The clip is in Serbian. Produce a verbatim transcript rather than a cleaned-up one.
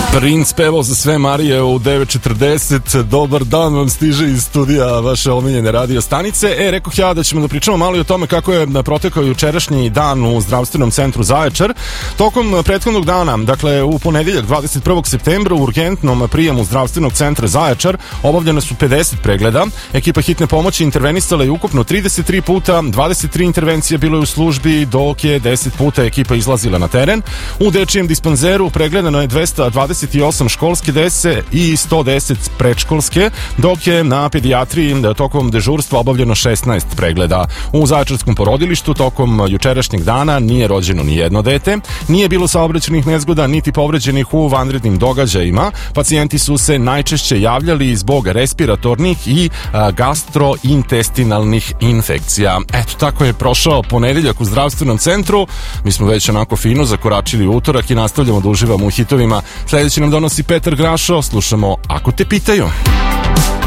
Princ pevao za sve Marije u devet četrdeset. Dobar dan vam stiže iz studija vaše omiljene radio stanice. E, rekoh ja da ćemo da pričamo malo i o tome kako je protekao jučerašnji dan u zdravstvenom centru Zaječar. Tokom prethodnog dana, dakle u ponedeljak dvadeset prvog septembra, u urgentnom prijemu zdravstvenog centra Zaječar obavljene su pedeset pregleda. Ekipa hitne pomoći intervenisala je ukupno trideset tri puta, dvadeset tri intervencije bilo je u službi, dok je deset puta ekipa izlazila na teren. U dečijem dispanzeru pregledano je dvesta dvadeset osam školske dece i sto deset predškolske, dok je na pedijatriji tokom dežurstva obavljeno šesnaest pregleda. U Zaječarskom porodilištu tokom jučerašnjeg dana nije rođeno ni jedno dete, nije bilo saobraćajnih nezgoda niti povređenih u vanrednim događajima. Pacijenti su se najčešće javljali zbog respiratornih i a, gastrointestinalnih infekcija. Eto, tako je prošao ponedeljak u zdravstvenom centru. Mi smo već onako fino zakoračili u utorak i nastavljamo da uživamo u hitovima. Sljedeći nam donosi Petar Grašo, slušamo Ako te pitaju.